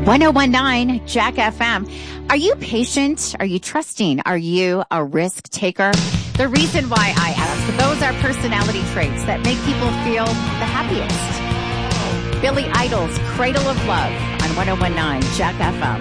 1019 Jack FM. Are you patient? Are you trusting? Are you a risk taker? The reason why I ask, those are personality traits that make people feel the happiest. Billy Idol's Cradle of Love on 1019 Jack FM.